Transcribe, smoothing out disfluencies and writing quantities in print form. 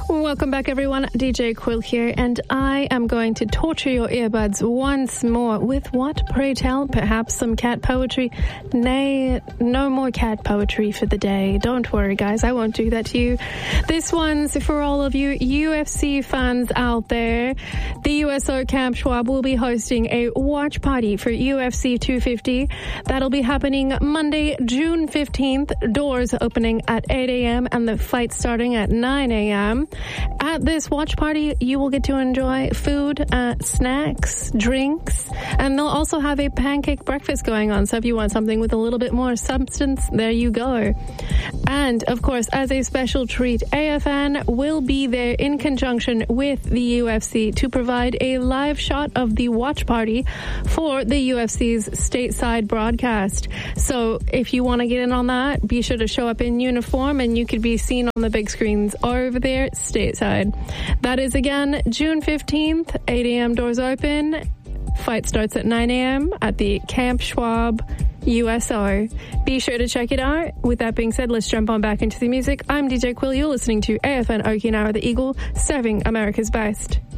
Welcome back, everyone. DJ Quill here, and I am going to torture your earbuds once more with what, pray tell? Perhaps some cat poetry? Nay, no more cat poetry for the day. Don't worry, guys, I won't do that to you. This one's for all of you UFC fans out there. The USO Camp Schwab will be hosting a watch party for UFC 250. That'll be happening Monday, June 15th. Doors opening at 8 a.m. and the fight starting at 9 a.m. At this watch party, you will get to enjoy food, snacks, drinks, and they'll also have a pancake breakfast going on. So if you want something with a little bit more substance, there you go. And, of course, as a special treat, AFN will be there in conjunction with the UFC to provide a live shot of the watch party for the UFC's stateside broadcast. So if you want to get in on that, be sure to show up in uniform and you could be seen on the big screens over there stateside. That is, again, June 15th, 8 a.m. doors open. Fight starts at 9 a.m. at the Camp Schwab USO. Be sure to check it out. With that being said, let's jump on back into the music. I'm DJ Quill. You're listening to AFN Okinawa, the Eagle, serving America's best.